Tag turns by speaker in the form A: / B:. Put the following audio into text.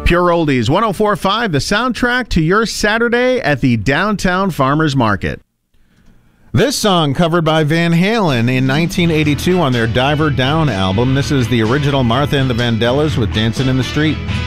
A: Pure Oldies 104.5, the soundtrack to your Saturday at the Downtown Farmers Market.
B: This song covered by Van Halen in 1982 on their Diver Down album. This is the original Martha and the Vandellas with Dancing in the Street.